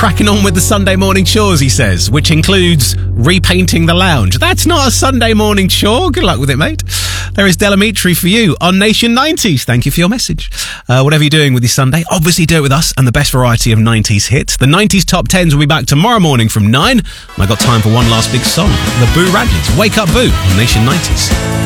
cracking on with the Sunday morning chores, he says, which includes repainting the lounge. That's not a Sunday morning chore. Good luck with it, mate. There is Delamitri for you on Nation 90s. Thank you for your message. Whatever you're doing with your Sunday, obviously do it with us and the best variety of 90s hits. The 90s Top 10s will be back tomorrow morning from 9. And I got time for one last big song. The Boo Radleys, Wake Up Boo on Nation 90s.